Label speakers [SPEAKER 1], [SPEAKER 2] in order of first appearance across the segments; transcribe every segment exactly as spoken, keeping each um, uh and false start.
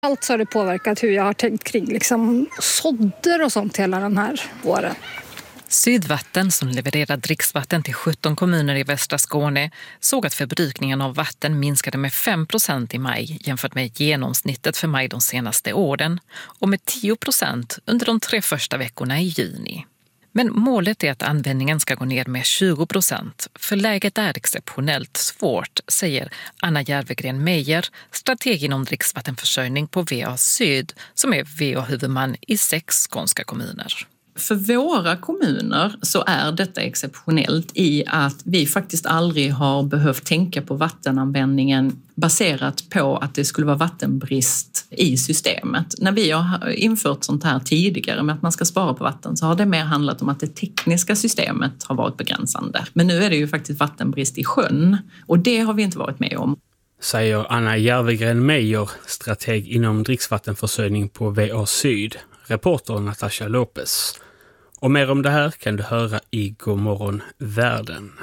[SPEAKER 1] Allt så har det påverkat hur jag har tänkt kring liksom sådder och sånt hela den här våren.
[SPEAKER 2] Sydvatten, som levererar dricksvatten till sjutton kommuner i västra Skåne, såg att förbrukningen av vatten minskade med fem procent i maj jämfört med genomsnittet för maj de senaste åren och med tio procent under de tre första veckorna i juni. Men målet är att användningen ska gå ner med tjugo procent, för läget är exceptionellt svårt, säger Anna Järvegren Meijer, strateg inom dricksvattenförsörjning på V A Syd, som är V A-huvudman i sex skånska kommuner.
[SPEAKER 3] För våra kommuner så är detta exceptionellt i att vi faktiskt aldrig har behövt tänka på vattenanvändningen baserat på att det skulle vara vattenbrist i systemet. När vi har infört sånt här tidigare med att man ska spara på vatten så har det mer handlat om att det tekniska systemet har varit begränsande. Men nu är det ju faktiskt vattenbrist i sjön och det har vi inte varit med om.
[SPEAKER 4] Säger Anna Järvegren Meijer, strateg inom dricksvattenförsörjning på V A Syd. Reporter Natasha Lopez. Och mer om det här kan du höra i Godmorgon Världen.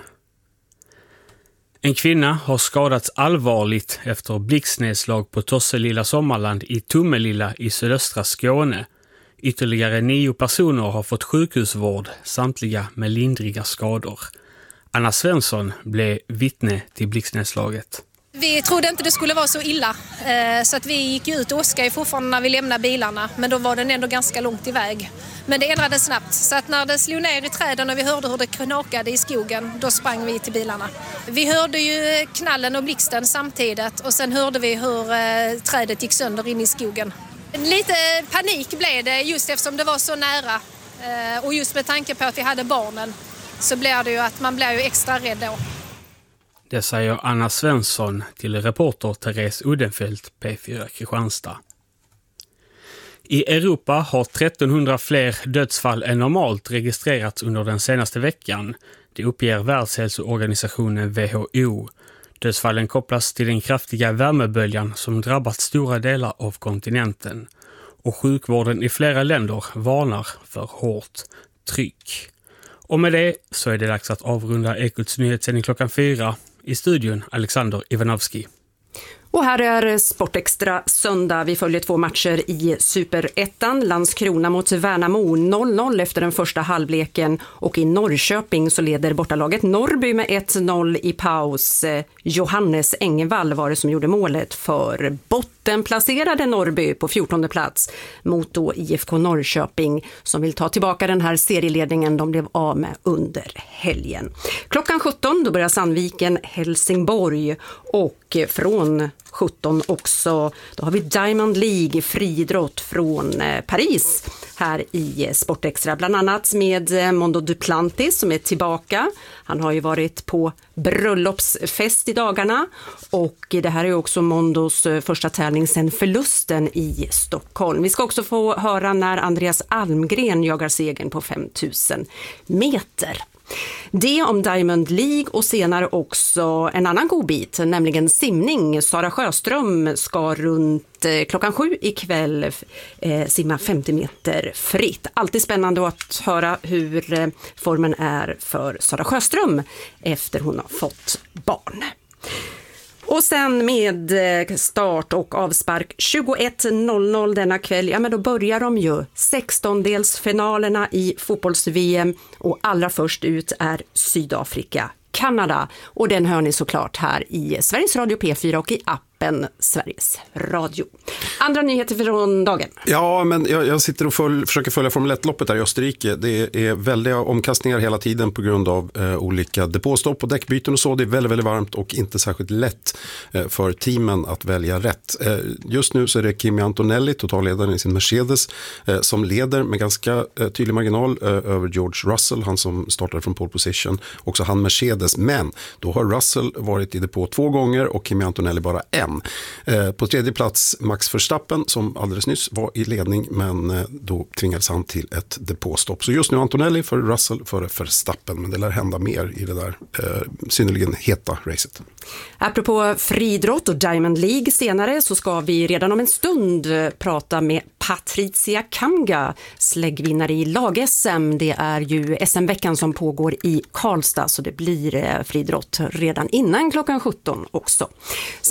[SPEAKER 4] En kvinna har skadats allvarligt efter blixtnedslag på Tosselilla Sommarland i Tummelilla i sydöstra Skåne. Ytterligare nio personer har fått sjukhusvård, samtliga med lindriga skador. Anna Svensson blev vittne till blixtnedslaget.
[SPEAKER 5] Vi trodde inte det skulle vara så illa, så att vi gick ut och åskade fortfarande när vi lämnade bilarna, men då var den ändå ganska långt iväg. Men det ändrades snabbt, så att när det slog ner i träden och vi hörde hur det knakade i skogen, då sprang vi till bilarna. Vi hörde ju knallen och blixten samtidigt och sen hörde vi hur trädet gick sönder in i skogen. Lite panik blev det just eftersom det var så nära och just med tanke på att vi hade barnen så blev det ju att man blev ju extra rädd då.
[SPEAKER 4] Det säger Anna Svensson till reporter Therese Uddenfelt, P fyra Kristianstad. I Europa har trettonhundra fler dödsfall än normalt registrerats under den senaste veckan. Det uppger Världshälsoorganisationen W H O. Dödsfallen kopplas till den kraftiga värmeböljan som drabbat stora delar av kontinenten. Och sjukvården i flera länder varnar för hårt tryck. Och med det så är det dags att avrunda Ekots nyhetssändning klockan fyra. I studion Alexander Ivanovski.
[SPEAKER 6] Och här är Sportextra söndag. Vi följer två matcher i Superettan. Landskrona mot Värnamo noll noll efter den första halvleken. Och i Norrköping så leder bortalaget Norrby med ett noll i paus. Johannes Engvall var det som gjorde målet för bottenplacerade Norrby på fjortonde plats. Mot då I F K Norrköping som vill ta tillbaka den här serieledningen de blev av med under helgen. Klockan sjutton då börjar Sandviken Helsingborg och från sjutton också, då har vi Diamond League friidrott från Paris här i Sportextra, bland annat med Mondo Duplantis som är tillbaka. Han har ju varit på bröllopsfest i dagarna och det här är också Mondos första tävling sedan förlusten i Stockholm. Vi ska också få höra när Andreas Almgren jagar segern på fem tusen meter. Det om Diamond League och senare också en annan god bit, nämligen simning. Sara Sjöström ska runt klockan sju ikväll eh, simma femtio meter fritt. Alltid spännande att höra hur eh, formen är för Sara Sjöström efter hon har fått barn. Och sen med start och avspark tjugoett noll noll denna kväll, ja men då börjar de ju sextondelsfinalerna i fotbolls-V M och allra först ut är Sydafrika, Kanada. Och den hör ni såklart här i Sveriges Radio P fyra och i appen Sveriges Radio. Andra nyheter från dagen.
[SPEAKER 7] Ja, men jag, jag sitter och följ, försöker följa Formel ett-loppet här i Österrike. Det är väldiga omkastningar hela tiden på grund av eh, olika depåstopp och däckbyten och så. Det är väldigt, väldigt varmt och inte särskilt lätt eh, för teamen att välja rätt. Eh, just nu så är det Kimi Antonelli, totalledaren i sin Mercedes, eh, som leder med ganska eh, tydlig marginal eh, över George Russell, han som startade från pole position. Också han Mercedes, men då har Russell varit i depå två gånger och Kimi Antonelli bara en. Eh, på tredje plats Max Verstappen som alldeles nyss var i ledning, men eh, då tvingades han till ett depåstopp. Så just nu Antonelli för Russell före Verstappen, men det lär hända mer i det där eh, synnerligen heta racet.
[SPEAKER 6] Apropå friidrott och Diamond League senare så ska vi redan om en stund prata med Patricia Kanga, släggvinnare i lag-S M. Det är ju S M-veckan som pågår i Karlstad, så det blir friidrott redan innan klockan sjutton också. Sen så ska vi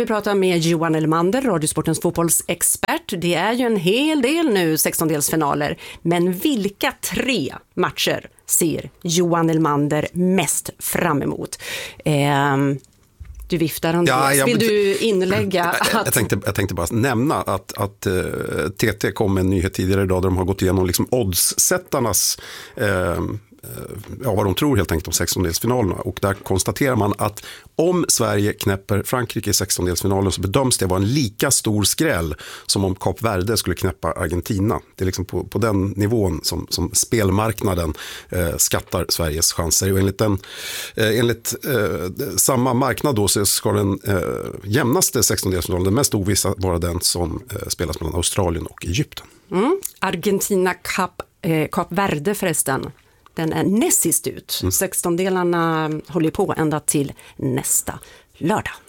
[SPEAKER 6] prata med Johan Elmander, Radiosportens fotbollsexpert. Det är ju en hel del nu sextondelsfinaler, men vilka tre matcher ser Johan Elmander mest fram emot? Eh, du viftar, Andreas. Ja, Vill du inlägga? Att...
[SPEAKER 7] Jag, tänkte, jag tänkte bara nämna att, att uh, T T kom med en nyhet tidigare idag där de har gått igenom liksom oddssättarnas uh, ja, vad de tror helt enkelt om sextondelsfinalerna, och där konstaterar man att om Sverige knäpper Frankrike i sextondelsfinalen så bedöms det vara en lika stor skräll som om Kap Verde skulle knäppa Argentina. Det är liksom på, på den nivån som, som spelmarknaden eh, skattar Sveriges chanser, och enligt, den, eh, enligt eh, samma marknad då så ska den eh, jämnaste sextondelsfinalen, den mest ovissa, vara den som eh, spelas mellan Australien och Egypten.
[SPEAKER 6] Mm. Argentina Kap, eh, Kap Verde förresten. Den är näst sist ut. Mm. sextondelarna håller på ända till nästa lördag.